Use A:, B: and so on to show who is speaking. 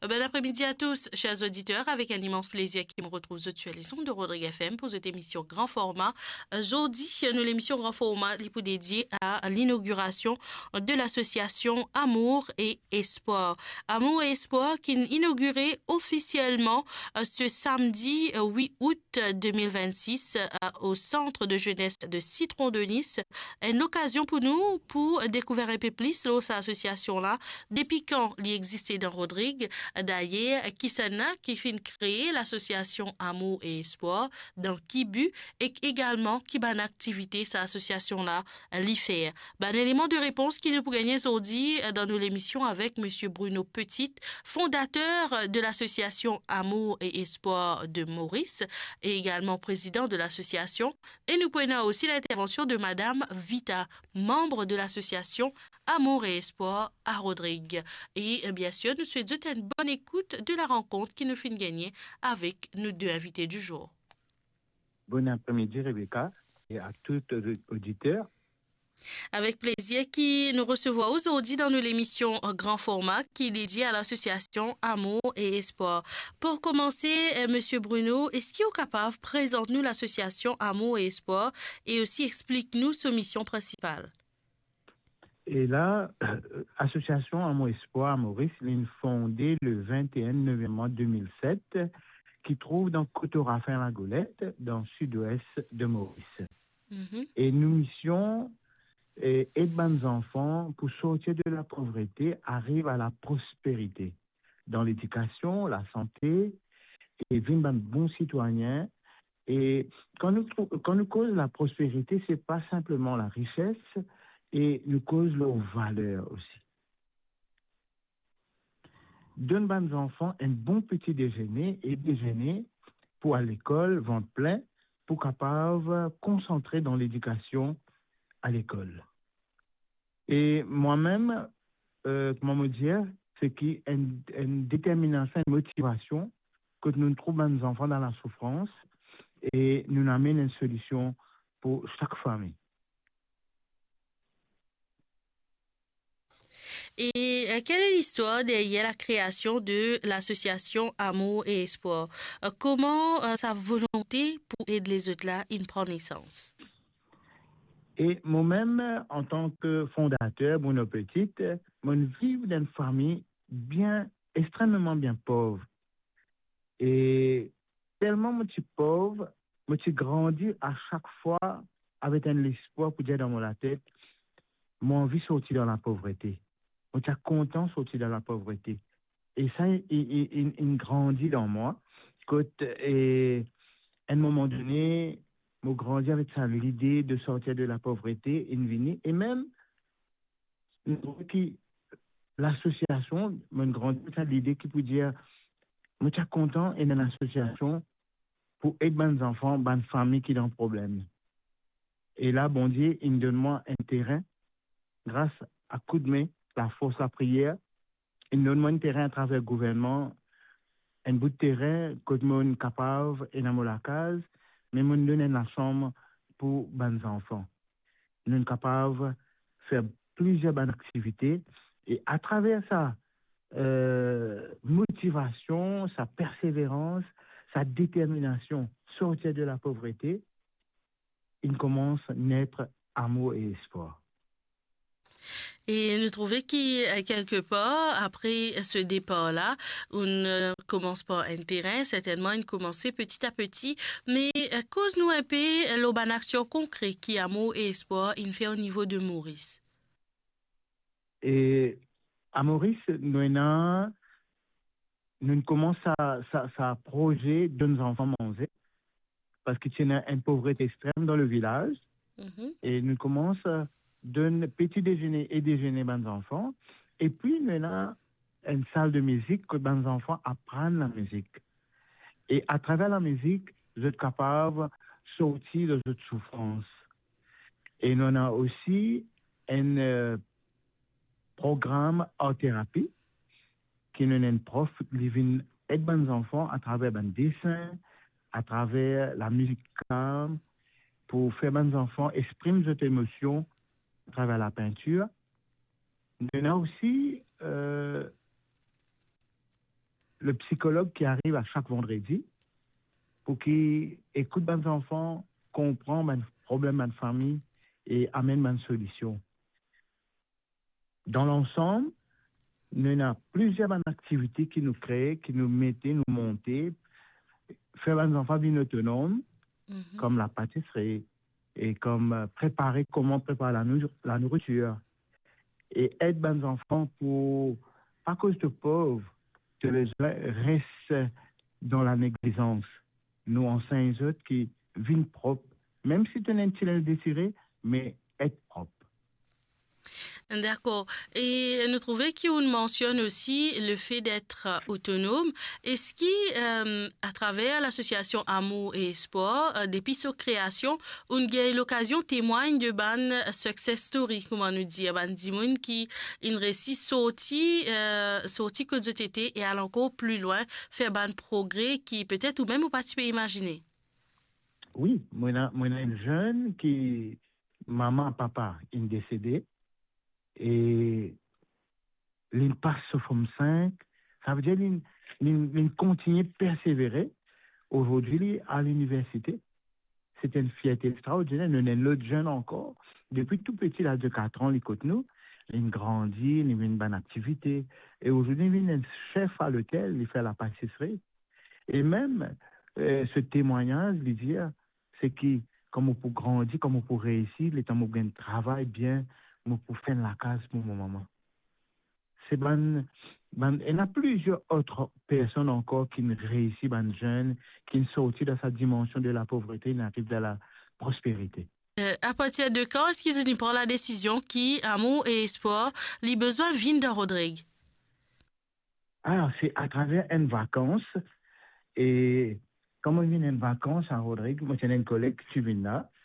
A: Bon après-midi à tous, chers auditeurs. Avec un immense plaisir qui me retrouve sur les ondes de Rodrigue FM pour cette émission grand format. Aujourd'hui, nous l'émission grand format est dédiée à l'inauguration de l'association Amour et Espoir. Amour et Espoir qui est inauguré officiellement ce samedi 8 août 2026 au centre de jeunesse de Citron de Nice. Une occasion pour nous pour découvrir un peu plus cette association-là. Depuis quand il existait dans Rodrigue, d'ailleurs, qui fin créer l'association Amour et Espoir dans Kibu et également qui ban activité cette association-là l'y fait. Un élément de réponse qui nous pour gagner aujourd'hui dans nos émissions avec Monsieur Bruno Petit, fondateur de l'association Amour et Espoir de Maurice et également président de l'association. Et nous prenons aussi l'intervention de Madame Vita, membre de l'association Amour et Espoir à Rodrigue. Et bien sûr, nous souhaitons une bonne écoute de la rencontre qui nous fait gagner avec nos deux invités du jour.
B: Bon après-midi, Rebecca, et à tous les auditeurs.
A: Avec plaisir qui nous recevons aujourd'hui dans l'émission grand format qui est dédiée à l'association Amour et Espoir. Pour commencer, Monsieur Bruno, est-ce qu'il est capable de présenter nous l'association Amour et Espoir et aussi explique-nous sa mission principale?
B: Et là, Association Amour Espoir à Maurice, elle est fondée le 21 novembre 2007, qui trouve dans Coteau-Raphaël-la-Golette, dans le sud-ouest de Maurice. Et nos missions, aider les enfants pour sortir de la pauvreté, arrive à la prospérité dans l'éducation, la santé, et vivre un bon citoyen. Et quand nous cause la prospérité, c'est pas simplement la richesse, et nous cause leurs valeurs aussi. Donne aux enfants un bon petit déjeuner et déjeuner pour à l'école, ventre plein, pour capable concentrer dans l'éducation à l'école. Et moi-même, comment me dire, c'est qu'il y a une détermination, une motivation que nous trouvons nos enfants dans la souffrance et nous amène une solution pour chaque famille.
A: Et quelle est l'histoire derrière la création de l'association Amour et Espoir? Comment sa volonté pour aider les autres là, il prend naissance?
B: Et moi-même, en tant que fondateur, Bruno Petit, je vis dans une famille extrêmement bien pauvre. Et tellement je suis pauvre, je suis grandi à chaque fois avec un espoir pour dire dans la tête, mon envie de sortir dans la pauvreté. Je suis content de sortir dans la pauvreté. Et ça, il grandit dans moi. Et à un moment donné, je grandis avec ça, l'idée de sortir de la pauvreté, et même l'association, je grandis avec l'idée qui peut dire, je suis content d'être dans l'association pour aider mes enfants, mes familles qui ont des problèmes. Et là, bon Dieu, il me donne moi un terrain, grâce à coup de main, la force, la prière. Il me donne moi un terrain à travers le gouvernement, un bout de terrain, que je suis capable, et dans la case, mais je me donne la somme pour mes enfants. Nous sommes capables de faire plusieurs bonnes activités. Et à travers sa motivation, sa persévérance, sa détermination, sortir de la pauvreté, il commence à naître amour et espoir.
A: Et nous trouvons que quelque part, après ce départ-là, on ne commence pas un terrain, certainement, on commence petit à petit, mais cause-nous un peu l'autre action concrète qui Amour et Espoir, il fait au niveau de Maurice.
B: Et à Maurice, nous commençons à projet de nos enfants manger, parce qu'il y a une pauvreté extrême dans le village, et nous commençons d'un petit déjeuner et déjeuner aux enfants. Et puis, nous avons une salle de musique que les enfants apprennent la musique. Et à travers la musique, vous êtes capable de sortir de cette souffrance. Et nous avons aussi un programme art-thérapie qui nous a un prof qui vient aider les enfants à travers un dessin, à travers la musique calme, pour faire les enfants exprimer cette émotion à travers la peinture. Nous avons aussi le psychologue qui arrive à chaque vendredi pour qu'il écoute les enfants, comprend les problèmes de la famille et amène une solution. Dans l'ensemble, nous avons plusieurs activités qui nous créent, qui nous mettent, nous monter, faire les enfants bien autonomes, comme la pâtisserie, et comme comment préparer la nourriture, et aider les enfants pour, pas à cause de pauvres, que les gens restent dans la négligence. Nous enseignons eux qui vivent propres, même si tu n'es pas désiré, mais être propre.
A: D'accord. Et nous trouvons qu'on mentionne aussi le fait d'être autonome. Est-ce qu'à travers l'association Amour et Sport, depuis sa création, on a eu l'occasion témoigne de ban success story, comment nous dire, ban dimoun qui une récit sorti que vous étiez et aller encore plus loin, faire ban progrès qui peut-être ou même ou pas tu peux imaginer.
B: Oui, moi une jeune qui maman papa est décédé. Et il passe sur Forme 5, ça veut dire qu'il continue de persévérer. Aujourd'hui, à l'université, c'est une fierté extraordinaire. Nous avons l'autre jeune encore. Depuis tout petit, l'âge de 4 ans, il écoute nous. Il grandit, il a une bonne activité. Et aujourd'hui, il est chef à l'hôtel, il fait la pâtisserie. Et même, ce témoignage, lui dire, c'est que, comme on peut grandir, comme on peut réussir, les temps où on travaille bien, on peut faire la case pour mon maman. Il y a plusieurs autres personnes encore qui réussissent, des jeunes, qui sortent de sa dimension de la pauvreté, qui arrivent de la prospérité.
A: À partir de quand est-ce qu'ils prennent la décision qui, Amour et Espoir, les besoins viennent de Rodrigue?
B: Alors, c'est à travers une vacance. Et comme on vient une vacance à Rodrigue, moi, j'ai une collègue qui vient là.